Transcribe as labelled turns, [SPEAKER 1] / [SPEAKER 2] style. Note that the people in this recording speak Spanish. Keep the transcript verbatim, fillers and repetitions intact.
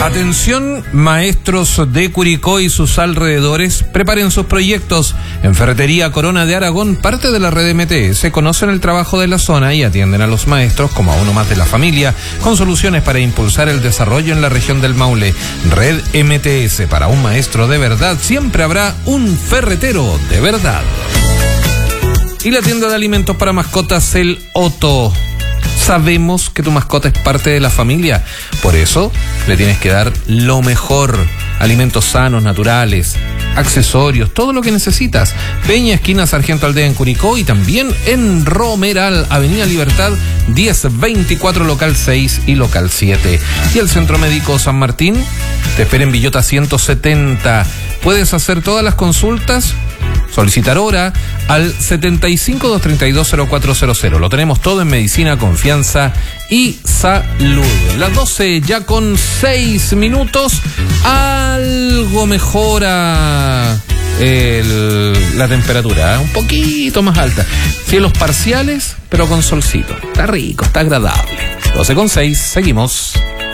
[SPEAKER 1] Atención, maestros de Curicó y sus alrededores, preparen sus proyectos. En Ferretería Corona de Aragón, parte de la red M T S, conocen el trabajo de la zona y atienden a los maestros como a uno más de la familia, con soluciones para impulsar el desarrollo en la región del Maule. Red M T S, para un maestro de verdad, siempre habrá un ferretero de verdad. Y la tienda de alimentos para mascotas, el Otto. Sabemos que tu mascota es parte de la familia, por eso le tienes que dar lo mejor. Alimentos sanos, naturales, accesorios, todo lo que necesitas. Peña, esquina Sargento Aldea en Curicó y también en Romeral, Avenida Libertad diez veinticuatro, local seis y local siete. Y el Centro Médico San Martín te espera en Villota ciento setenta. Puedes hacer todas las consultas, solicitar hora al setenta y cinco, doscientos treinta y dos, cero cuatro cero cero. Lo tenemos todo en medicina, confianza y salud. Las doce ya con seis minutos. Algo mejora el, la temperatura, ¿eh? Un poquito más alta. Cielos parciales, pero con solcito. Está rico, está agradable. doce con seis, seguimos.